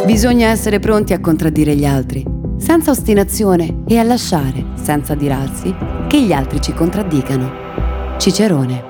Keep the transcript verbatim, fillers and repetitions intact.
Bisogna essere pronti a contraddire gli altri, senza ostinazione, e a lasciare, senza adirarsi, che gli altri ci contraddicano. Cicerone.